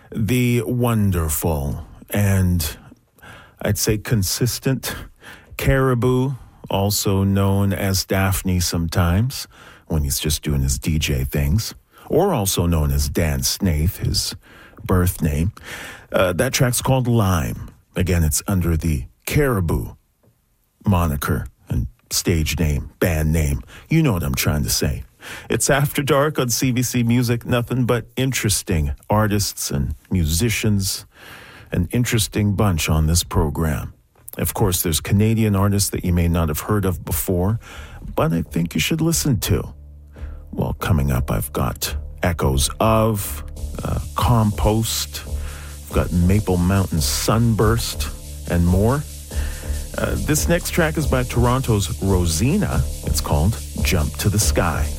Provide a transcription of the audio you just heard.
the wonderful and I'd say consistent Caribou, also known as Daphne sometimes, when he's just doing his DJ things, or also known as Dan Snaith, his birth name. That track's called Lime. Again, it's under the Caribou moniker and stage name, band name. You know what I'm trying to say. It's After Dark on CBC Music. Nothing but interesting artists and musicians. An interesting bunch on this program. Of course, there's Canadian artists that you may not have heard of before, but I think you should listen to. Well, coming up, I've got Echoes of, Compost, I've got Maple Mountain Sunburst, and more. This next track is by Toronto's Rosina. It's called Jump to the Sky.